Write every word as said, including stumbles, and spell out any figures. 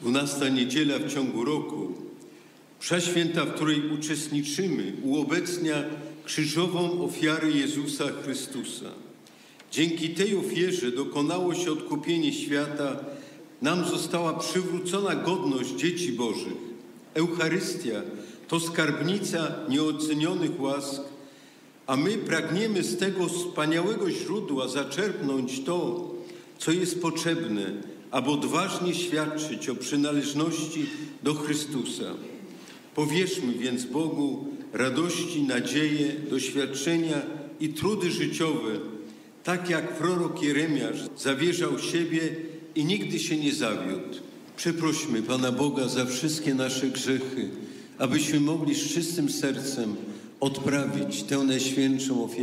dwunasta niedziela w ciągu roku, msza święta, w której uczestniczymy, uobecnia krzyżową ofiarę Jezusa Chrystusa. Dzięki tej ofierze dokonało się odkupienie świata, nam została przywrócona godność dzieci Bożych. Eucharystia to skarbnica nieocenionych łask, a my pragniemy z tego wspaniałego źródła zaczerpnąć to, co jest potrzebne, aby odważnie świadczyć o przynależności do Chrystusa. Powierzmy więc Bogu radości, nadzieję, doświadczenia i trudy życiowe, tak jak prorok Jeremiasz zawierzał siebie i nigdy się nie zawiódł. Przeprośmy Pana Boga za wszystkie nasze grzechy, abyśmy mogli z czystym sercem odprawić tę najświętszą ofiarę.